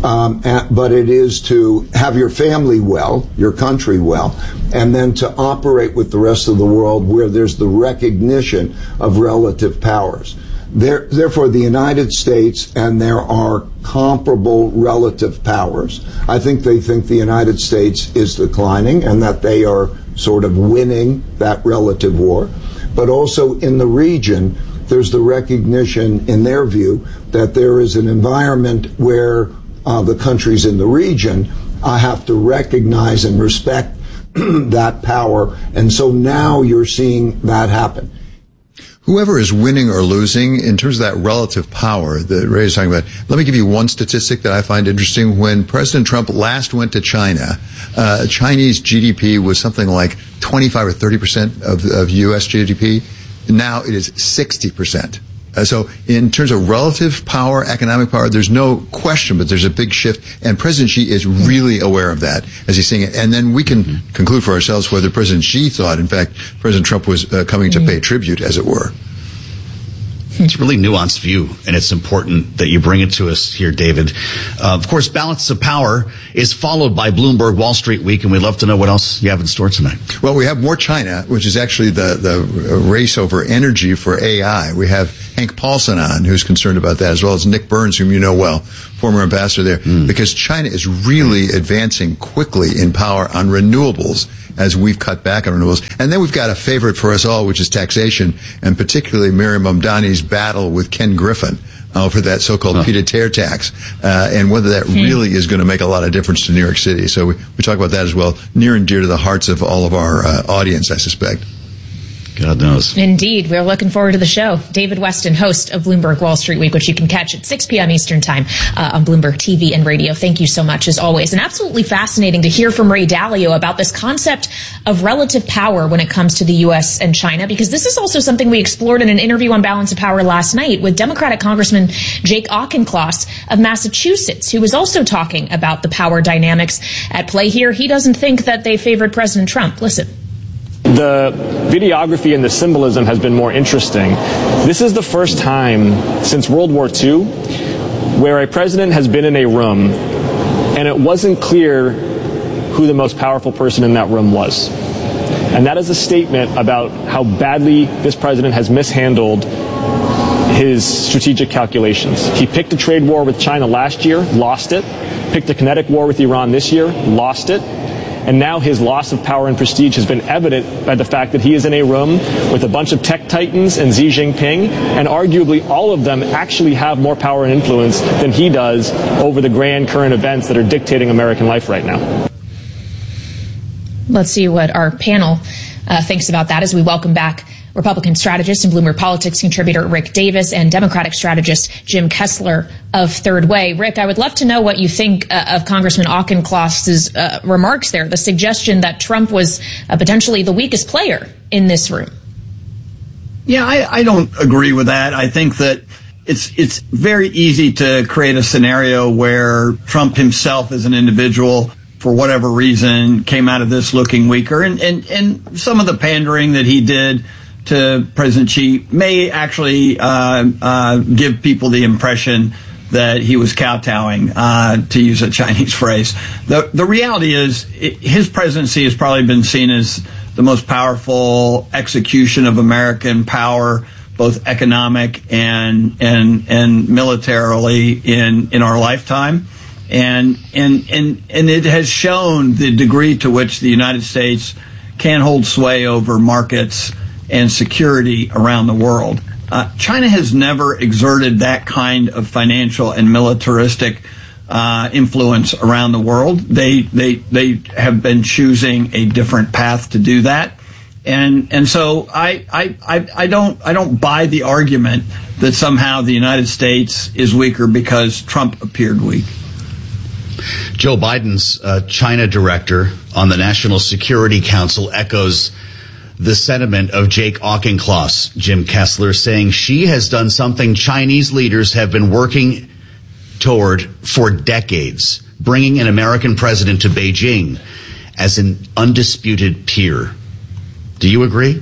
But it is to have your family well, your country well, and then to operate with the rest of the world where there's the recognition of relative powers. Therefore, the United States, and there are comparable relative powers. I think they think the United States is declining and that they are sort of winning that relative war. But also in the region, there's the recognition, in their view, that there is an environment where the countries in the region I have to recognize and respect that power. And so now you're seeing that happen. Whoever is winning or losing in terms of that relative power that Ray is talking about, let me give you one statistic that I find interesting. When President Trump last went to China, Chinese GDP was something like 25 or 30% of U.S. GDP. Now it is 60%. So in terms of relative power, economic power, there's no question, but there's a big shift. And President Xi is really aware of that as he's seeing it. And then we can conclude for ourselves whether President Xi thought, in fact, President Trump was coming to pay tribute, as it were. It's a really nuanced view, and it's important that you bring it to us here, David. Of course, Balance of Power is followed by Bloomberg Wall Street Week, and we'd love to know what else you have in store tonight. Well, we have more China, which is actually the race over energy for AI. We have Hank Paulson on, who's concerned about that, as well as Nick Burns, whom you know well, former ambassador there, because China is really advancing quickly in power on renewables as we've cut back on renewables. And then we've got a favorite for us all, which is taxation, and particularly Miriam Mamdani's battle with Ken Griffin for that so-called pied-à-terre tax, and whether that really is going to make a lot of difference to New York City. So we talk about that as well, near and dear to the hearts of all of our audience, I suspect. God knows. Indeed. We're looking forward to the show. David Weston, host of Bloomberg Wall Street Week, which you can catch at 6 p.m. Eastern Time on Bloomberg TV and radio. Thank you so much, as always. And absolutely fascinating to hear from Ray Dalio about this concept of relative power when it comes to the U.S. and China, because this is also something we explored in an interview on Balance of Power last night with Democratic Congressman Jake Auchincloss of Massachusetts, who was also talking about the power dynamics at play here. He doesn't think that they favored President Trump. Listen. The videography and the symbolism has been more interesting. This is the first time since World War II where a president has been in a room and it wasn't clear who the most powerful person in that room was. And that is a statement about how badly this president has mishandled his strategic calculations. He picked a trade war with China last year, lost it. Picked a kinetic war with Iran this year, lost it. And now his loss of power and prestige has been evident by the fact that he is in a room with a bunch of tech titans and Xi Jinping, and arguably all of them actually have more power and influence than he does over the grand current events that are dictating American life right now. Let's see what our panel thinks about that as we welcome back Republican strategist and Bloomberg Politics contributor Rick Davis and Democratic strategist Jim Kessler of Third Way. Rick, I would love to know what you think of Congressman Auchincloss's remarks there, the suggestion that Trump was potentially the weakest player in this room. Yeah, I don't agree with that. I think that it's very easy to create a scenario where Trump himself as an individual, for whatever reason, came out of this looking weaker. And some of the pandering that he did to President Xi may actually give people the impression that he was kowtowing, to use a Chinese phrase. The reality is his presidency has probably been seen as the most powerful execution of American power, both economic and militarily in our lifetime. And it has shown the degree to which the United States can hold sway over markets and security around the world. China has never exerted that kind of financial and militaristic influence around the world. They have been choosing a different path to do that, and so I don't buy the argument that somehow the United States is weaker because Trump appeared weak. Joe Biden's China director on the National Security Council echoes the sentiment of Jake Auchincloss, Jim Kessler, saying Xi has done something Chinese leaders have been working toward for decades, bringing an American president to Beijing as an undisputed peer. Do you agree?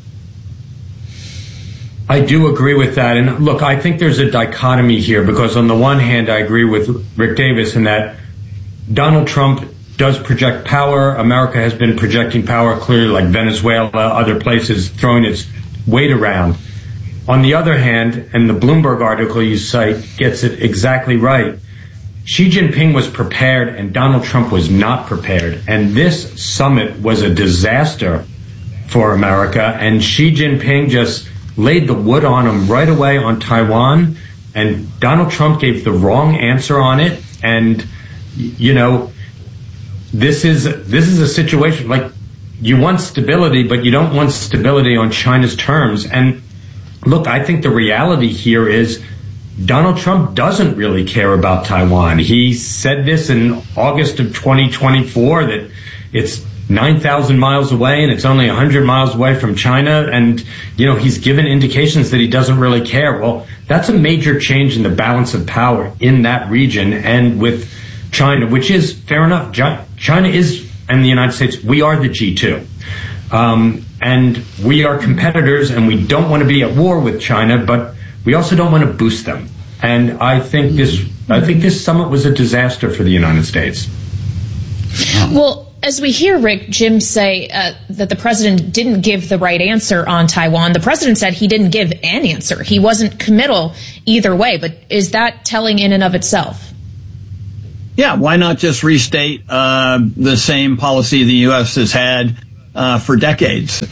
I do agree with that. And look, I think there's a dichotomy here because on the one hand, I agree with Rick Davis in that Donald Trump does project power. America has been projecting power clearly, like Venezuela, other places, throwing its weight around. On the other hand, and the Bloomberg article you cite gets it exactly right, Xi Jinping was prepared and Donald Trump was not prepared. And this summit was a disaster for America. And Xi Jinping just laid the wood on him right away on Taiwan. And Donald Trump gave the wrong answer on it. And, you know, this is a situation like you want stability, but you don't want stability on China's terms. And look, I think the reality here is Donald Trump doesn't really care about Taiwan. He said this in August of 2024 that it's 9,000 miles away and it's only 100 miles away from China. And, he's given indications that he doesn't really care. Well, that's a major change in the balance of power in that region and with China, which is fair enough. China is, and the United States, we are the G2. And we are competitors and we don't want to be at war with China, but we also don't want to boost them. And I think this summit was a disaster for the United States. Well, as we hear Jim say that the president didn't give the right answer on Taiwan, the president said he didn't give an answer. He wasn't committal either way. But is that telling in and of itself? Yeah, why not just restate the same policy the U.S. has had for decades?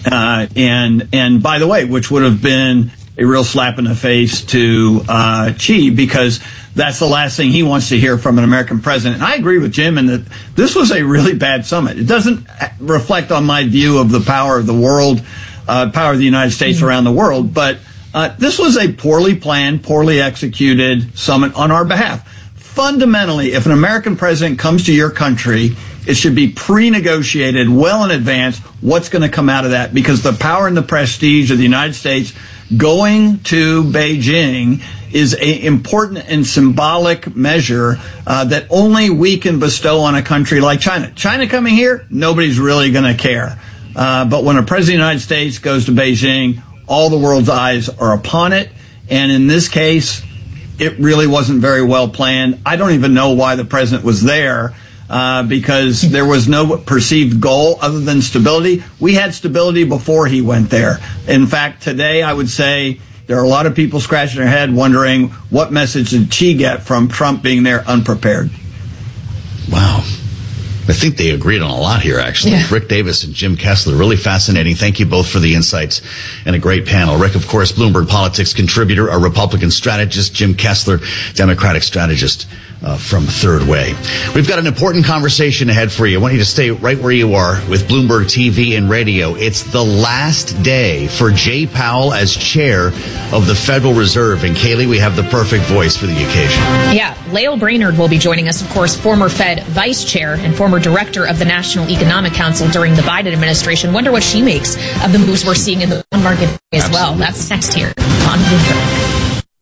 And by the way, which would have been a real slap in the face to Xi, because that's the last thing he wants to hear from an American president. And I agree with Jim in that this was a really bad summit. It doesn't reflect on my view of the power of the world, power of the United States around the world, but this was a poorly planned, poorly executed summit on our behalf. Fundamentally, if an American president comes to your country, it should be pre-negotiated well in advance what's going to come out of that, because the power and the prestige of the United States going to Beijing is an important and symbolic measure that only we can bestow on a country like China. China coming here, nobody's really going to care. But when a president of the United States goes to Beijing, all the world's eyes are upon it. And in this case, it really wasn't very well planned. I don't even know why the president was there, because there was no perceived goal other than stability. We had stability before he went there. In fact, today I would say there are a lot of people scratching their head wondering what message did Xi get from Trump being there unprepared. Wow. I think they agreed on a lot here, actually. Yeah. Rick Davis and Jim Kessler, really fascinating. Thank you both for the insights and a great panel. Rick, of course, Bloomberg Politics contributor, a Republican strategist. Jim Kessler, Democratic strategist from Third Way. We've got an important conversation ahead for you. I want you to stay right where you are with Bloomberg TV and radio. It's the last day for Jay Powell as chair of the Federal Reserve. And Kaylee, we have the perfect voice for the occasion. Yeah, Lael Brainerd will be joining us, of course, former Fed vice chair and former director of the National Economic Council during the Biden administration. Wonder what she makes of the moves we're seeing in the bond market as well. That's next here on Bloomberg.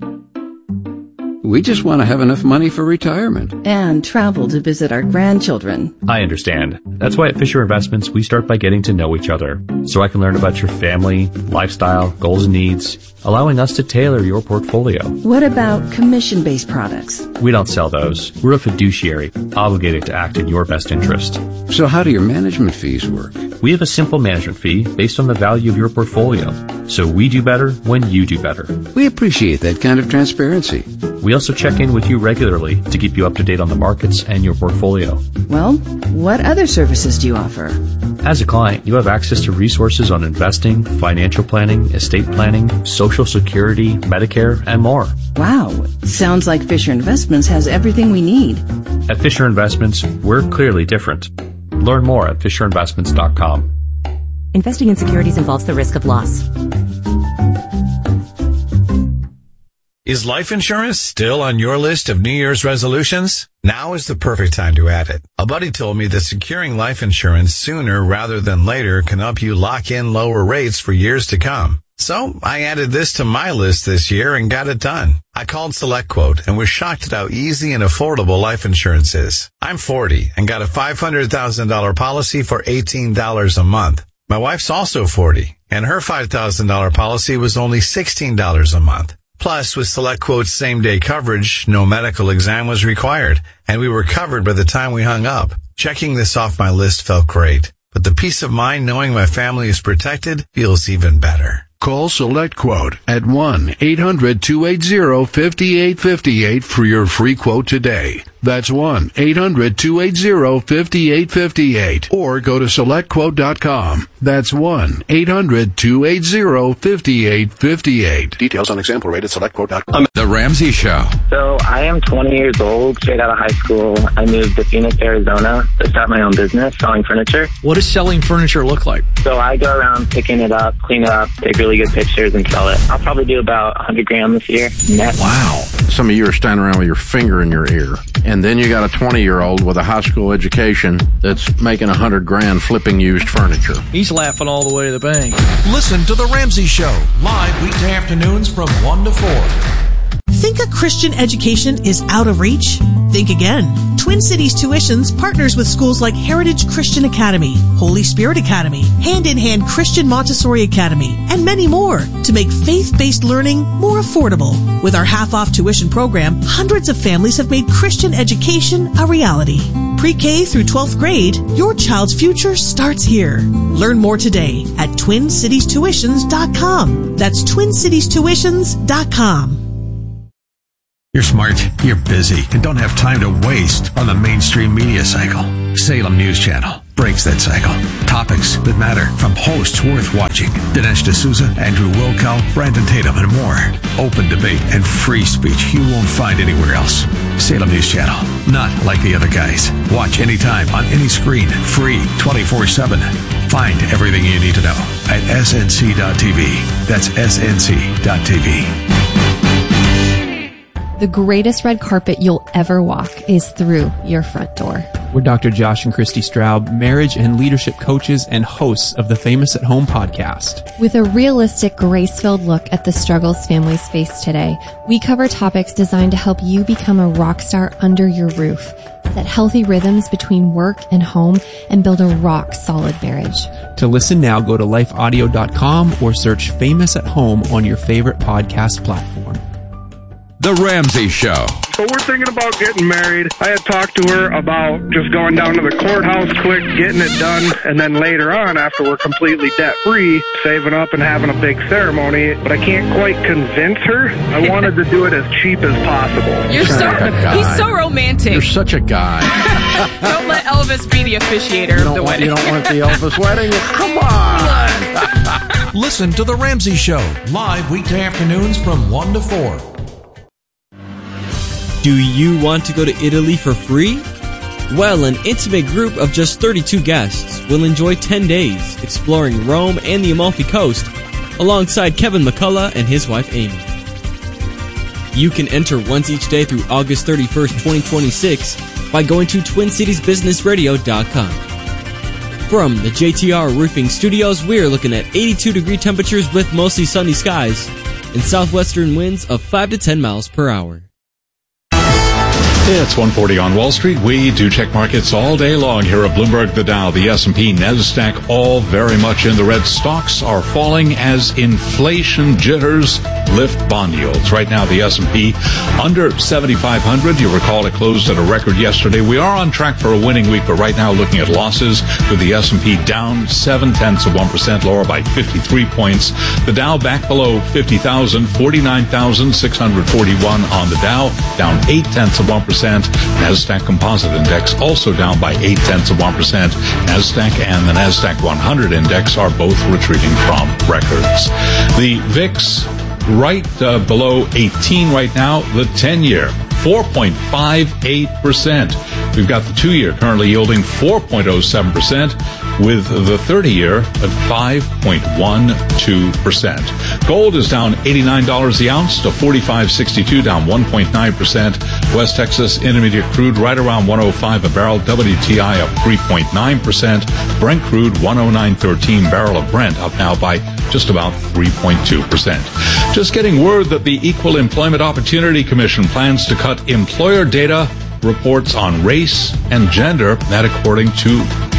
We just want to have enough money for retirement. And travel to visit our grandchildren. I understand. That's why at Fisher Investments, we start by getting to know each other. So I can learn about your family, lifestyle, goals and needs, allowing us to tailor your portfolio. What about commission-based products? We don't sell those. We're a fiduciary, obligated to act in your best interest. So how do your management fees work? We have a simple management fee based on the value of your portfolio. So we do better when you do better. We appreciate that kind of transparency. We also check in with you regularly to keep you up to date on the markets and your portfolio. Well, what other services do you offer? As a client, you have access to resources on investing, financial planning, estate planning, Social Security, Medicare, and more. Wow. Sounds like Fisher Investments has everything we need. At Fisher Investments, we're clearly different. Learn more at FisherInvestments.com. Investing in securities involves the risk of loss. Is life insurance still on your list of New Year's resolutions? Now is the perfect time to add it. A buddy told me that securing life insurance sooner rather than later can help you lock in lower rates for years to come. So I added this to my list this year and got it done. I called SelectQuote and was shocked at how easy and affordable life insurance is. I'm 40 and got a $500,000 policy for $18 a month. My wife's also 40 and her $5,000 policy was only $16 a month. Plus, with SelectQuote's same-day coverage, no medical exam was required, and we were covered by the time we hung up. Checking this off my list felt great, but the peace of mind knowing my family is protected feels even better. Call SelectQuote at 1-800-280-5858 for your free quote today. That's 1-800-280-5858. Or go to SelectQuote.com. That's 1-800-280-5858. Details on example rate at SelectQuote.com. The Ramsey Show. So I am 20 years old, straight out of high school. I moved to Phoenix, Arizona to start my own business selling furniture. What does selling furniture look like? So I go around picking it up, clean it up, take really good pictures and sell it. I'll probably do about $100,000 this year net. Wow. Some of you are standing around with your finger in your ear. And then you got a 20-year-old with a high school education that's making $100,000 flipping used furniture. He's laughing all the way to the bank. Listen to The Ramsey Show, live weekday afternoons from 1 to 4. Think a Christian education is out of reach? Think again. Twin Cities Tuitions partners with schools like Heritage Christian Academy, Holy Spirit Academy, Hand in Hand Christian Montessori Academy, and many more to make faith-based learning more affordable. With our half-off tuition program, hundreds of families have made Christian education a reality. Pre-K through 12th grade, your child's future starts here. Learn more today at TwinCitiesTuitions.com. That's TwinCitiesTuitions.com. You're smart, you're busy, and don't have time to waste on the mainstream media cycle. Salem News Channel breaks that cycle. Topics that matter from hosts worth watching. Dinesh D'Souza, Andrew Wilkow, Brandon Tatum, and more. Open debate and free speech you won't find anywhere else. Salem News Channel. Not like the other guys. Watch anytime on any screen. Free 24/7. Find everything you need to know at snc.tv. That's snc.tv. The greatest red carpet you'll ever walk is through your front door. We're Dr. Josh and Christy Straub, marriage and leadership coaches and hosts of the Famous at Home podcast. With a realistic, grace-filled look at the struggles families face today, we cover topics designed to help you become a rock star under your roof, set healthy rhythms between work and home, and build a rock-solid marriage. To listen now, go to lifeaudio.com or search Famous at Home on your favorite podcast platform. The Ramsey Show. So we're thinking about getting married. I had talked to her about just going down to the courthouse quick, getting it done, and then later on, after we're completely debt-free, saving up and having a big ceremony. But I can't quite convince her. I wanted to do it as cheap as possible. He's so romantic. You're such a guy. Don't let Elvis be the officiator of the wedding. You don't want the Elvis wedding? Come on. Listen to The Ramsey Show, live weekday afternoons from 1 to 4. Do you want to go to Italy for free? Well, an intimate group of just 32 guests will enjoy 10 days exploring Rome and the Amalfi Coast alongside Kevin McCullough and his wife Amy. You can enter once each day through August 31st, 2026 by going to TwinCitiesBusinessRadio.com. From the JTR Roofing Studios, we're looking at 82-degree temperatures with mostly sunny skies and southwestern winds of 5 to 10 miles per hour. It's 1:40 on Wall Street. We do check markets all day long here at Bloomberg. The Dow, the S&P, NASDAQ, all very much in the red. Stocks are falling as inflation jitters lift bond yields. Right now, the S&P under 7,500. You recall it closed at a record yesterday. We are on track for a winning week, but right now looking at losses with the S&P down 0.7%, lower by 53 points. The Dow back below 50,000, 49,641 on the Dow, down 0.8%. NASDAQ Composite Index also down by 0.8%. NASDAQ and the NASDAQ 100 Index are both retreating from records. The VIX right below 18 right now. The 10-year, 4.58%. We've got the 2-year currently yielding 4.07%, with the 30-year at 5.12%. Gold is down $89 the ounce to $45.62, down 1.9%. West Texas Intermediate crude right around 105 a barrel. WTI up 3.9%. Brent crude 109.13, barrel of Brent up now by just about 3.2%. Just getting word that the Equal Employment Opportunity Commission plans to cut employer data reports on race and gender, that according to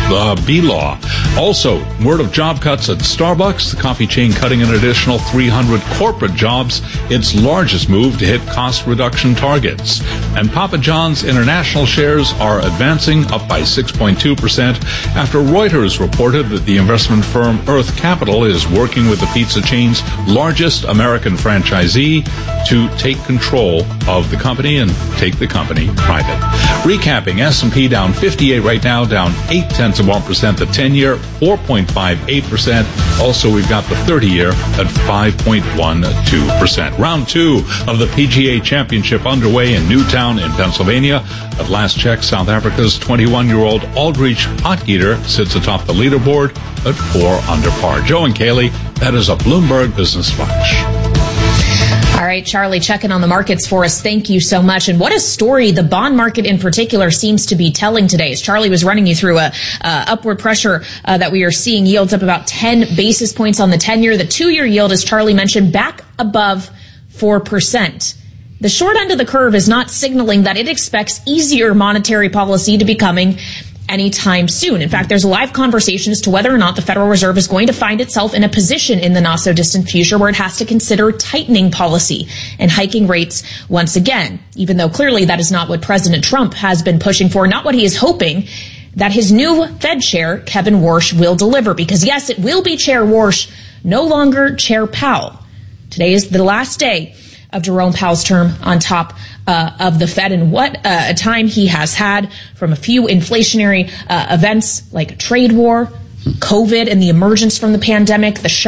B-Law. Also, word of job cuts at Starbucks, the coffee chain cutting an additional 300 corporate jobs, its largest move to hit cost reduction targets. And Papa John's international shares are advancing, up by 6.2%, after Reuters reported that the investment firm Earth Capital is working with the pizza chain's largest American franchisee to take control of the company and take the company private. Recapping, S&P down 58 right now, down 0.8%, the 10-year 4.58%. Also, we've got the 30-year at 5.12%. Round 2 of the PGA Championship underway in Newtown in Pennsylvania. At last check, South Africa's 21-year-old Aldrich Potgieter sits atop the leaderboard at 4 under par. Joe and Kaylee, that is a Bloomberg Business Flash. All right, Charlie, checking on the markets for us. Thank you so much. And what a story the bond market in particular seems to be telling today. As Charlie was running you through upward pressure that we are seeing, yields up about 10 basis points on the 10-year. The 2-year yield, as Charlie mentioned, back above 4%. The short end of the curve is not signaling that it expects easier monetary policy to be coming anytime soon. In fact, there's a live conversation as to whether or not the Federal Reserve is going to find itself in a position in the not so distant future where it has to consider tightening policy and hiking rates once again, even though clearly that is not what President Trump has been pushing for, not what he is hoping that his new Fed chair, Kevin Warsh, will deliver. Because yes, it will be Chair Warsh, no longer Chair Powell. Today is the last day of Jerome Powell's term on top of the Fed, and what a time he has had, from a few inflationary events like a trade war, COVID, and the emergence from the pandemic, the